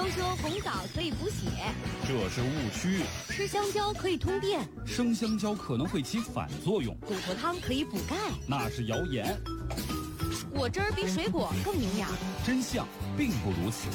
说红枣可以补血， 这是误区。 吃香蕉可以通电， 生香蕉可能会起反作用。 骨头汤可以补钙， 那是谣言。 果汁儿比水果更营养， 真相并不如此。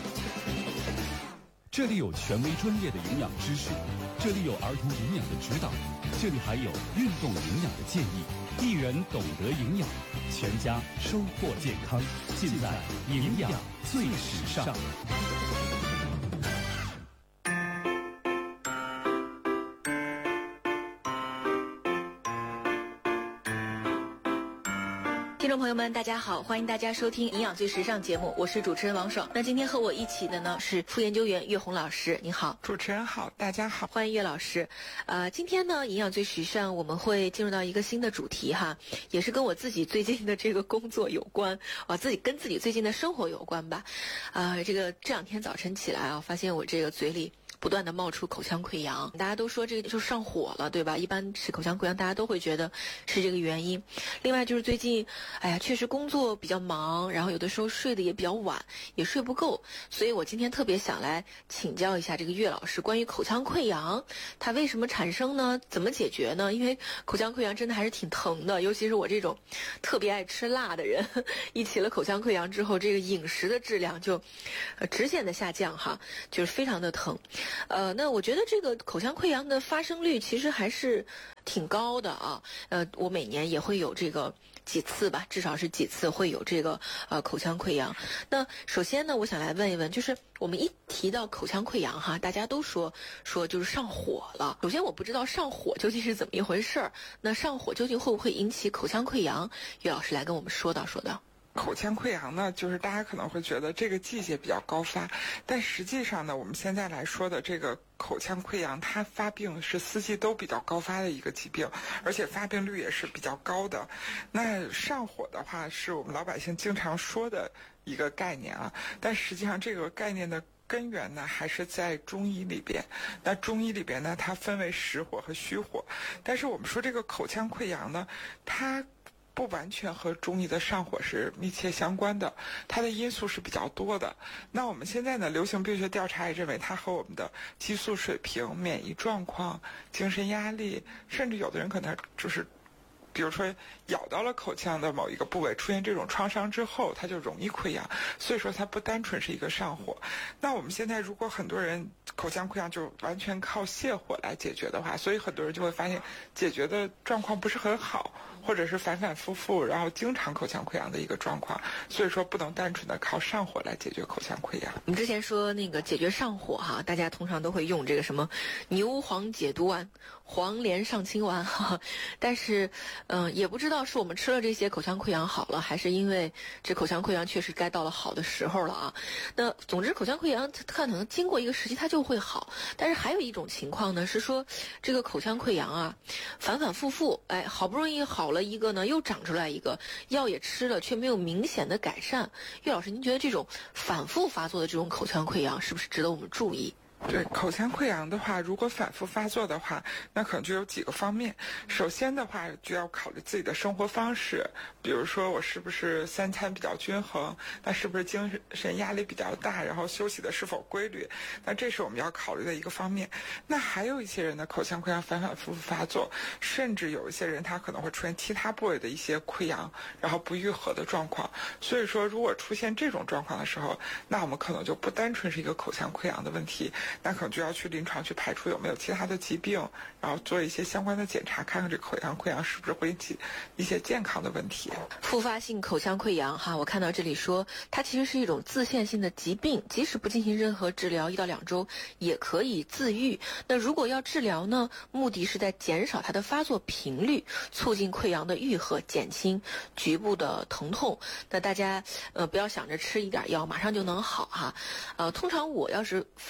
这里有权威专业的营养知识，这里有儿童营养的指导，这里还有运动营养的建议。一人懂得营养，全家收获健康，尽在营养最时尚。 听众朋友们，大家好，欢迎大家收听《营养最时尚》节目，我是主持人王爽。那今天和我一起的呢是副研究员岳红老师，您好。 主持人好，大家好， 欢迎岳老师。今天呢，《营养最时尚》我们会进入到一个新的主题哈，也是跟我自己最近的这个工作有关，跟自己最近的生活有关吧。这两天早晨起来啊，发现我这个嘴里不断的冒出口腔溃疡，大家都说这个就上火了，对吧？一般是口腔溃疡，大家都会觉得是这个原因。另外就是最近，确实工作比较忙，然后有的时候睡得也比较晚，也睡不够，所以我今天特别想来请教一下这个岳老师，关于口腔溃疡，它为什么产生呢？怎么解决呢？因为口腔溃疡真的还是挺疼的，尤其是我这种特别爱吃辣的人，一起了口腔溃疡之后，这个饮食的质量就直线的下降哈，就是非常的疼。那我觉得这个口腔溃疡的发生率其实还是挺高的啊。我每年也会有这个几次吧，至少是几次会有这个口腔溃疡。那首先呢，我想来问一问，就是我们一提到口腔溃疡哈，大家都说就是上火了。首先我不知道上火究竟是怎么一回事儿，那上火究竟会不会引起口腔溃疡？岳老师来跟我们说道。 口腔溃疡呢，就是大家可能会觉得这个季节比较高发，但实际上呢，我们现在来说的这个口腔溃疡，它发病是四季都比较高发的一个疾病，而且发病率也是比较高的。那上火的话，是我们老百姓经常说的一个概念啊，但实际上这个概念的根源呢，还是在中医里边。那中医里边呢，它分为实火和虚火，但是我们说这个口腔溃疡呢，它不完全和中医的上火是密切相关的，它的因素是比较多的。那我们现在呢，流行病学调查也认为它和我们的激素水平、免疫状况、精神压力，甚至有的人可能就是比如说咬到了口腔的某一个部位，出现这种创伤之后，它就容易溃疡，所以说它不单纯是一个上火。那我们现在如果很多人口腔溃疡就完全靠泻火来解决的话，所以很多人就会发现解决的状况不是很好，或者是反反复复，然后经常口腔溃疡的一个状况。所以说不能单纯的靠上火来解决口腔溃疡。 我们之前说那个解决上火哈，大家通常都会用这个什么牛黄解毒丸、黄连上清丸哈，但是也不知道是我们吃了这些口腔溃疡好了，还是因为这口腔溃疡确实该到了好的时候了啊。那总之口腔溃疡它可能经过一个时期它就会好，但是还有一种情况呢，是说这个口腔溃疡啊反反复复，好不容易好了一个呢，又长出来一个，药也吃了却没有明显的改善。岳老师，您觉得这种反复发作的这种口腔溃疡是不是值得我们注意？ 对，口腔溃疡的话，如果反复发作的话，那可能就有几个方面。首先的话，就要考虑自己的生活方式，比如说我是不是三餐比较均衡，那是不是精神压力比较大，然后休息的是否规律，那这是我们要考虑的一个方面。那还有一些人的口腔溃疡反反复复发作，甚至有一些人他可能会出现其他部位的一些溃疡，然后不愈合的状况。所以说如果出现这种状况的时候，那我们可能就不单纯是一个口腔溃疡的问题，那可能就要去临床去排除有没有其他的疾病，然后做一些相关的检查，看看这口腔溃疡是不是会引起一些健康的问题。 复发性口腔溃疡哈，我看到这里说它其实是一种自限性的疾病，即使不进行任何治疗，1到2周也可以自愈。那如果要治疗呢，目的是在减少它的发作频率，促进溃疡的愈合，减轻局部的疼痛。那大家不要想着吃一点药马上就能好哈。通常我要是犯了这个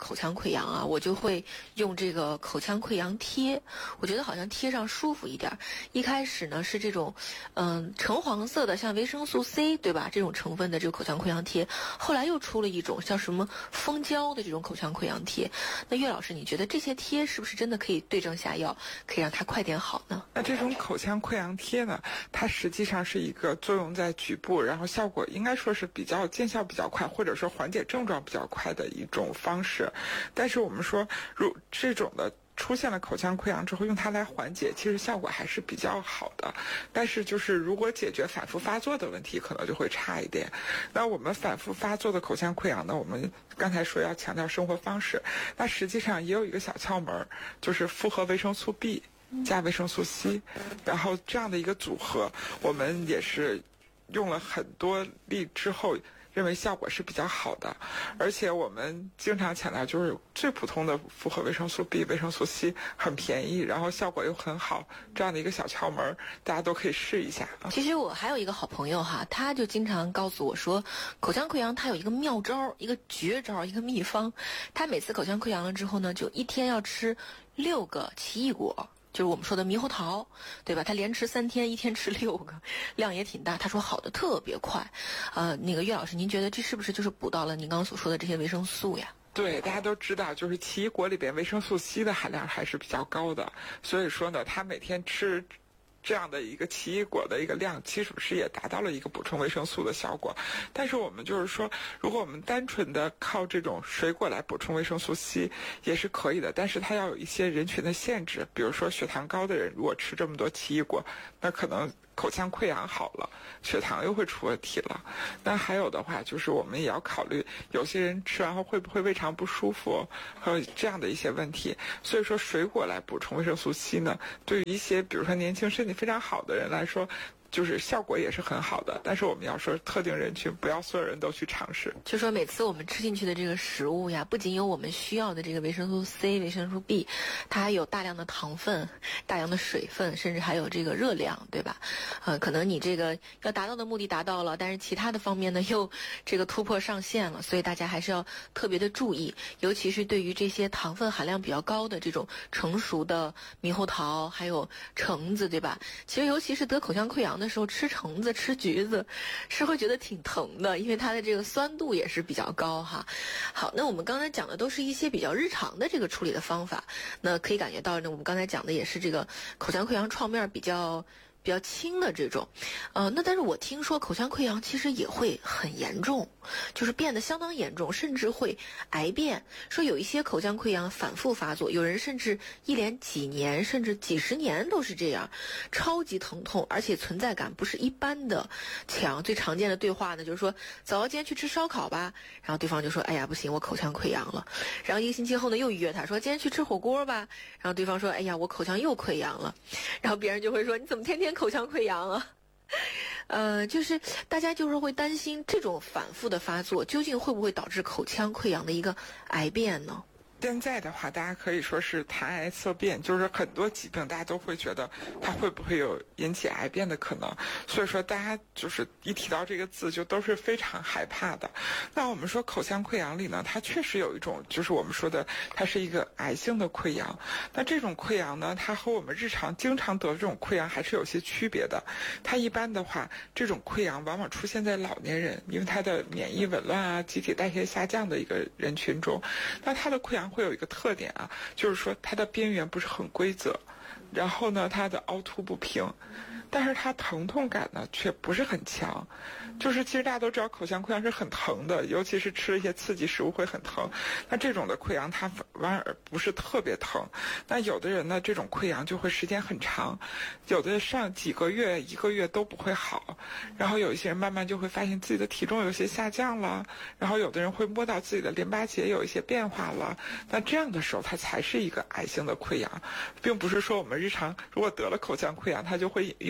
口腔溃疡啊，我就会用这个口腔溃疡贴，我觉得好像贴上舒服一点。一开始呢是这种橙黄色的，像维生素 C 对吧，这种成分的这个口腔溃疡贴，后来又出了一种叫什么蜂胶的这种口腔溃疡贴。那岳老师，你觉得这些贴是不是真的可以对症下药，可以让它快点好呢？ 那这种口腔溃疡贴呢，它实际上是一个作用在局部，然后效果应该说是比较见效比较快，或者说缓解症状比较快的一种方式。但是我们说，这种的出现了口腔溃疡之后，用它来缓解，其实效果还是比较好的。但是就是如果解决反复发作的问题，可能就会差一点。那我们反复发作的口腔溃疡呢，我们刚才说要强调生活方式，那实际上也有一个小窍门，就是复合维生素 B 加维生素 C， 然后这样的一个组合，我们也是用了很多力之后，认为效果是比较好的。而且我们经常强调，就是最普通的复合维生素 B、维生素 C 很便宜，然后效果又很好，这样的一个小窍门，大家都可以试一下。 其实我还有一个好朋友哈，他就经常告诉我说，口腔溃疡他有一个妙招，一个绝招，一个秘方。他每次口腔溃疡了之后呢，就一天要吃6个奇异果。就是我们说的猕猴桃，对吧？他连吃3天，一天吃6个，量也挺大。他说好的特别快。那个岳老师，您觉得这是不是就是补到了您刚刚所说的这些维生素呀？ 对，大家都知道，就是奇异果里边维生素 C 的含量还是比较高的，所以说呢，他每天吃这样的一个奇异果的一个量，其实是也达到了一个补充维生素的效果。但是我们就是说，如果我们单纯的靠这种水果来补充维生素 C 也是可以的，但是它要有一些人群的限制，比如说血糖高的人，如果吃这么多奇异果，那可能口腔溃疡好了，血糖又会出问题了。那还有的话，就是我们也要考虑，有些人吃完后会不会胃肠不舒服，还有这样的一些问题。所以说，水果来补充维生素 C 呢，对于一些比如说年轻身体非常好的人来说，就是效果也是很好的。但是我们要说特定人群，不要所有人都去尝试。 就说每次我们吃进去的这个食物呀，不仅有我们需要的这个维生素 C、维生素 B， 它还有大量的糖分、大量的水分，甚至还有这个热量，对吧？可能你这个要达到的目的达到了，但是其他的方面呢又这个突破上限了，所以大家还是要特别的注意，尤其是对于这些糖分含量比较高的这种成熟的猕猴桃，还有橙子，对吧？其实尤其是得口腔溃疡的时候，吃橙子、吃橘子是会觉得挺疼的，因为它的这个酸度也是比较高哈。好，那我们刚才讲的都是一些比较日常的这个处理的方法，那可以感觉到呢，我们刚才讲的也是这个口腔溃疡创面比较轻的这种，那但是我听说口腔溃疡其实也会很严重，就是变得相当严重，甚至会癌变。说有一些口腔溃疡反复发作，有人甚至一连几年甚至几十年都是这样，超级疼痛，而且存在感不是一般的强。最常见的对话呢，就是说走，今天去吃烧烤吧，然后对方就说，哎呀不行，我口腔溃疡了。然后1个星期后呢，又约他说，今天去吃火锅吧，然后对方说，哎呀我口腔又溃疡了。然后别人就会说，你怎么天天口腔溃疡啊？就是大家就是会担心这种反复的发作究竟会不会导致口腔溃疡的一个癌变呢？ 现在的话，大家可以说是谈癌色变，就是很多疾病大家都会觉得它会不会有引起癌变的可能，所以说大家就是一提到这个字就都是非常害怕的。那我们说口腔溃疡里呢，它确实有一种就是我们说的它是一个癌性的溃疡。那这种溃疡呢，它和我们日常经常得的这种溃疡还是有些区别的。它一般的话，这种溃疡往往出现在老年人，因为它的免疫紊乱啊、机体代谢下降的一个人群中。那它的溃疡会有一个特点啊，就是说它的边缘不是很规则，然后呢它的凹凸不平，但是它疼痛感呢却不是很强。就是其实大家都知道口腔溃疡是很疼的，尤其是吃了一些刺激食物会很疼。那这种的溃疡它反而不是特别疼。那有的人呢这种溃疡就会时间很长，有的上几个月、1个月都不会好。然后有一些人慢慢就会发现自己的体重有些下降了，然后有的人会摸到自己的淋巴结有一些变化了。那这样的时候它才是一个癌性的溃疡，并不是说我们日常如果得了口腔溃疡它就会诱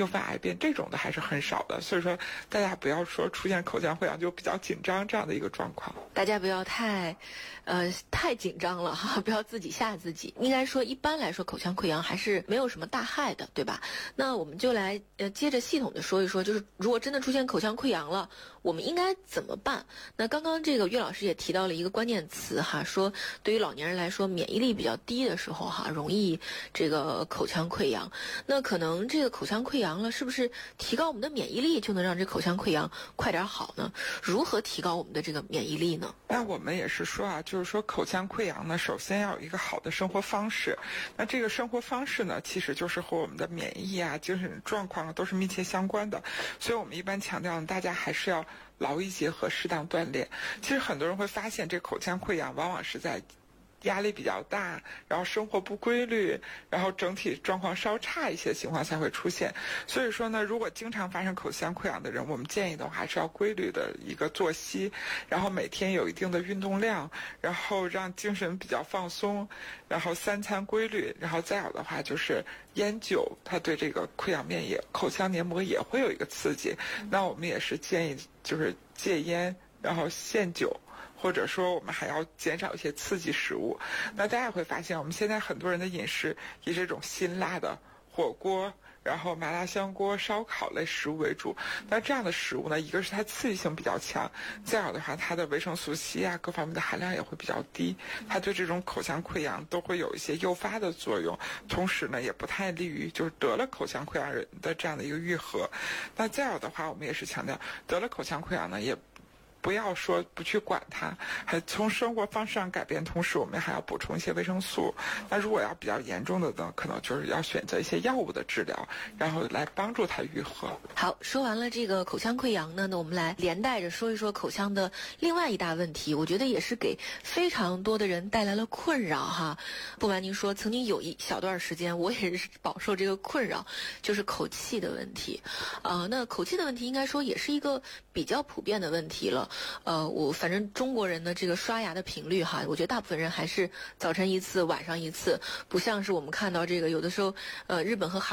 发癌变这种的还是很少的。所以说大家不要说出现口腔溃疡就比较紧张这样的一个状况。 大家不要太紧张了哈，不要自己吓自己。应该说一般来说口腔溃疡还是没有什么大害的，对吧？那我们就来接着系统的说一说，就是如果真的出现口腔溃疡了，我们应该怎么办？那刚刚这个岳老师也提到了一个关键词哈，说对于老年人来说，免疫力比较低的时候哈，容易这个口腔溃疡。那可能这个口腔溃疡了，是不是提高我们的免疫力就能让这口腔溃疡快点好呢？如何提高我们的这个免疫力呢？ 那我们也是说啊，就是说口腔溃疡呢，首先要有一个好的生活方式。那这个生活方式呢，其实就是和我们的免疫啊、精神状况都是密切相关的。所以我们一般强调大家还是要劳逸结合，适当锻炼。其实很多人会发现，这口腔溃疡往往是在压力比较大，然后生活不规律，然后整体状况稍差一些情况才会出现。所以说呢，如果经常发生口腔溃疡的人，我们建议的话还是要规律的一个作息，然后每天有一定的运动量，然后让精神比较放松，然后3餐规律，然后再有的话就是烟酒，它对这个溃疡面也口腔黏膜也会有一个刺激。那我们也是建议就是戒烟，然后限酒，或者说我们还要减少一些刺激食物。那大家会发现我们现在很多人的饮食以这种辛辣的火锅，然后麻辣香锅、烧烤类食物为主。那这样的食物呢，一个是它刺激性比较强，再有的话它的维生素 C 啊各方面的含量也会比较低，它对这种口腔溃疡都会有一些诱发的作用，同时呢也不太利于就是得了口腔溃疡人的这样的一个愈合。那再有的话，我们也是强调得了口腔溃疡呢，也不要说不去管它，还从生活方式上改变，同时我们还要补充一些维生素。那如果要比较严重的呢，可能就是要选择一些药物的治疗，然后来帮助它愈合。 好，说完了这个口腔溃疡呢，那我们来连带着说一说口腔的另外一大问题，我觉得也是给非常多的人带来了困扰哈。不瞒您说，曾经有一小段时间我也是饱受这个困扰，就是口气的问题。那口气的问题应该说也是一个比较普遍的问题了。我反正中国人的这个刷牙的频率哈，我觉得大部分人还是早晨一次，晚上一次，不像是我们看到这个有的时候，日本和韩